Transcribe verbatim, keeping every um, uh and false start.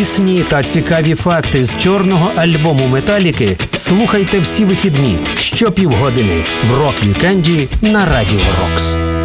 Пісні та цікаві факти з чорного альбому Металіки слухайте всі вихідні щопівгодини в Рок-вікенді на Радіо Рокс.